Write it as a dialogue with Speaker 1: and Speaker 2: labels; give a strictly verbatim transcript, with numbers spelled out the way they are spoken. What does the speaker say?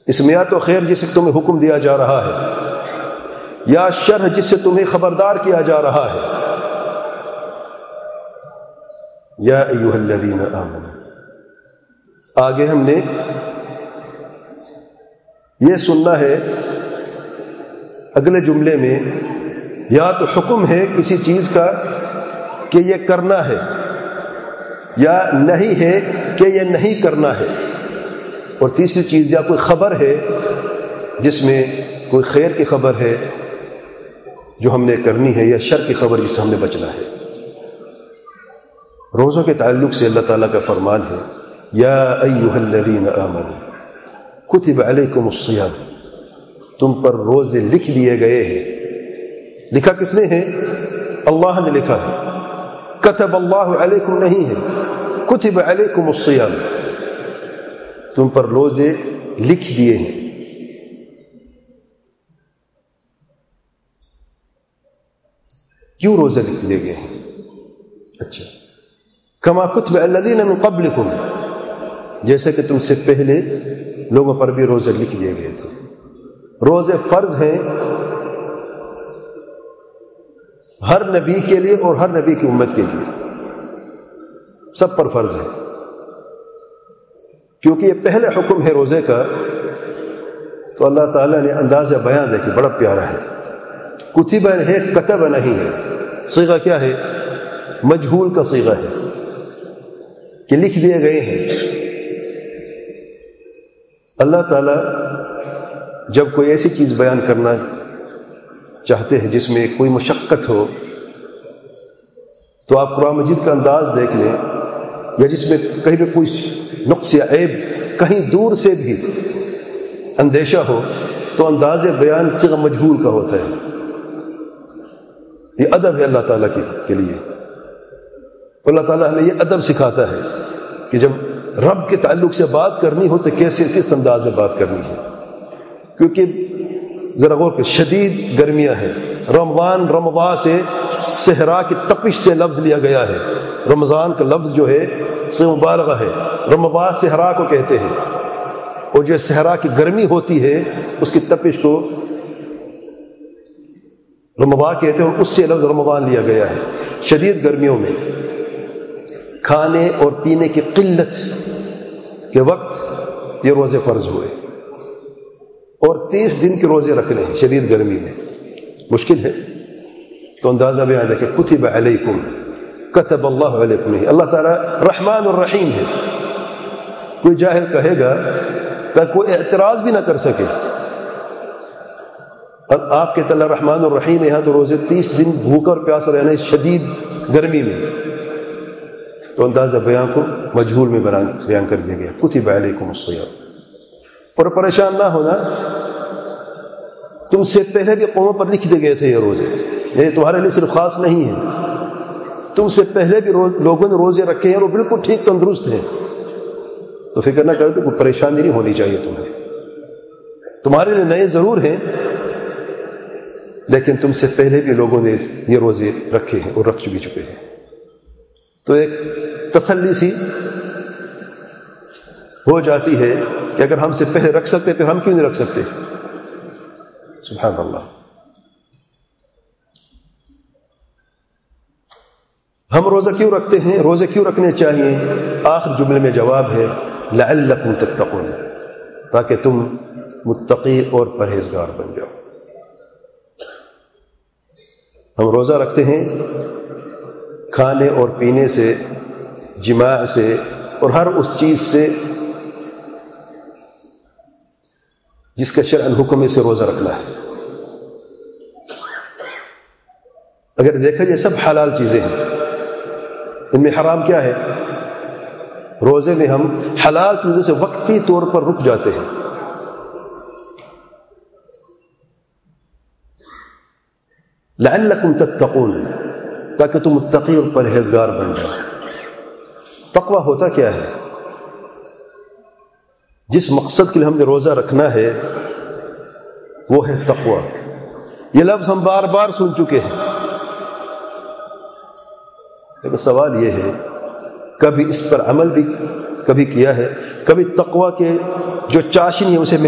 Speaker 1: اس میں یا تو خیر جس سے تمہیں حکم دیا جا رہا ہے، یا شر جس سے تمہیں خبردار کیا جا رہا ہے۔ یا ایھا الذین آمنوا، آگے ہم نے یہ سننا ہے اگلے جملے میں، یا تو حکم ہے کسی چیز کا کہ یہ کرنا ہے، یا نہیں ہے کہ یہ نہیں کرنا ہے، اور تیسری چیز یا کوئی خبر ہے جس میں کوئی خیر کی خبر ہے جو ہم نے کرنی ہے، یا شر کی خبر جس سے ہم نے بچنا ہے۔ روزوں کے تعلق سے اللہ تعالیٰ کا فرمان ہے، یا ایھا الذین آمنوا کتب علیکم الصیام، تم پر روزے لکھ دیے گئے ہیں۔ لکھا کس نے ہے؟ اللہ نے لکھا ہے۔ کتب اللہ علیکم نہیں ہے، کتب علیکم الصیام، تم پر روزے لکھ دیے ہیں۔ کیوں روزے لکھ دیے گئے ہیں؟ اچھا، کما کتب الذین من قبلکم، جیسے کہ تم سے پہلے لوگوں پر بھی روزے لکھ دیے گئے تھے۔ روزے فرض ہیں ہر نبی کے لیے اور ہر نبی کی امت کے لیے، سب پر فرض ہے، کیونکہ یہ پہلے حکم ہے روزے کا۔ تو اللہ تعالیٰ نے انداز بیان دیکھیں بڑا پیارا ہے، کتب ہے، کتب نہیں ہے۔ صیغہ کیا ہے؟ مجہول کا صیغہ ہے کہ لکھ دیے گئے ہیں۔ اللہ تعالیٰ جب کوئی ایسی چیز بیان کرنا چاہتے ہیں جس میں کوئی مشقت ہو، تو آپ قرآن مجید کا انداز دیکھ لیں، یا جس میں کہیں بھی کوئی نقص یا عیب کہیں دور سے بھی اندیشہ ہو، تو انداز بیان صیغہ مجہول کا ہوتا ہے۔ یہ ادب ہے اللہ تعالیٰ کے لیے۔ اللہ تعالیٰ ہمیں یہ ادب سکھاتا ہے کہ جب رب کے تعلق سے بات کرنی ہو تو کیسے کس انداز میں بات کرنی ہے۔ کیونکہ ذرا غور کہ شدید گرمیاں ہیں، رمضان رمضان سے صحرا کی تپش سے لفظ لیا گیا ہے۔ رمضان کا لفظ جو ہے سے مبالغہ ہے، رمضان صحرا کو کہتے ہیں، اور جو صحرا کی گرمی ہوتی ہے اس کی تپش کو رمضان کہتے ہیں، اور اس سے لفظ رمضان لیا گیا ہے۔ شدید گرمیوں میں کھانے اور پینے کی قلت کے وقت یہ روزے فرض ہوئے، اور تیس دن کے روزے رکھنے ہیں شدید گرمی میں، مشکل ہے۔ تو اندازہ بھی آئے کہ کتب علیکم، کتب اللہ علیکم نہیں۔ اللہ تعالیٰ رحمان الرحیم ہے، کوئی جاہل کہے گا تاکہ کوئی اعتراض بھی نہ کر سکے۔ اب آپ کے تعالیٰ رحمان الرحیم ہے، یہاں تو روزے تیس دن بھوکا اور پیاسا رہنا ہے شدید گرمی میں، تو اندازہ بیان کو مجہول میں بیان کر دیا گیا، کتب علیکم الصیام۔ اور پریشان نہ ہونا، تم سے پہلے بھی قوموں پر لکھ دیے گئے تھے یہ روزے، یہ تمہارے لیے صرف خاص نہیں ہے، تم سے پہلے بھی لوگوں نے روزے رکھے ہیں اور وہ بالکل ٹھیک تندرست ہیں، تو فکر نہ کرو، تو کوئی پریشانی نہیں ہونی چاہیے تمہیں۔ تمہارے لیے نئے ضرور ہیں، لیکن تم سے پہلے بھی لوگوں نے یہ روزے رکھے ہیں اور رکھ چکے چکے ہیں۔ تو ایک تسلی سی ہو جاتی ہے کہ اگر ہم سے پہلے رکھ سکتے پھر ہم کیوں نہیں رکھ سکتے؟ سبحان اللہ۔ ہم روزہ کیوں رکھتے ہیں؟ روزے کیوں رکھنے چاہیے؟ آخر جملے میں جواب ہے لعلکم تتقون، تاکہ تم متقی اور پرہیزگار بن جاؤ۔ ہم روزہ رکھتے ہیں کھانے اور پینے سے، جماع سے، اور ہر اس چیز سے جس کا شرعاً حکم ہے سے روزہ رکھنا ہے۔ اگر دیکھا جائے سب حلال چیزیں ہیں، ان میں حرام کیا ہے؟ روزے میں ہم حلال چیزوں سے وقتی طور پر رک جاتے ہیں۔ لعلکم تتقون، تاکہ تم متقی اور پرہیزگار بن جاؤ۔ تقوی ہوتا کیا ہے؟ جس مقصد کے لیے ہم نے روزہ رکھنا ہے وہ ہے تقوی۔ یہ لفظ ہم بار بار سن چکے ہیں، لیکن سوال یہ ہے کبھی اس پر عمل بھی کبھی کیا ہے؟ کبھی تقوی کے جو چاشنی ہے اسے